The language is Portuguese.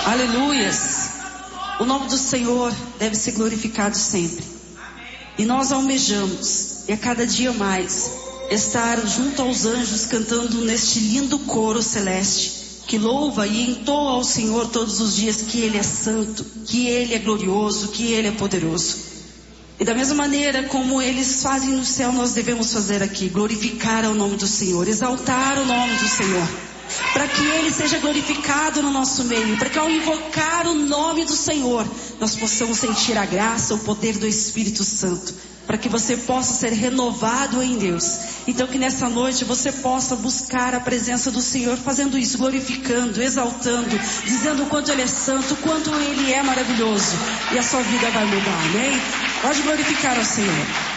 Aleluias. O nome do Senhor deve ser glorificado sempre. E nós almejamos, e a cada dia mais, estar junto aos anjos cantando neste lindo coro celeste, que louva e entoa ao Senhor todos os dias que Ele é santo, que Ele é glorioso, que Ele é poderoso. E da mesma maneira como eles fazem no céu, nós devemos fazer aqui, glorificar o nome do Senhor, exaltar o nome do Senhor, para que Ele seja glorificado no nosso meio, para que ao invocar o nome do Senhor, nós possamos sentir a graça, o poder do Espírito Santo, para que você possa ser renovado em Deus. Então que nessa noite você possa buscar a presença do Senhor, fazendo isso, glorificando, exaltando, dizendo o quanto Ele é santo, o quanto Ele é maravilhoso, e a sua vida vai mudar, amém? Pode glorificar ao Senhor.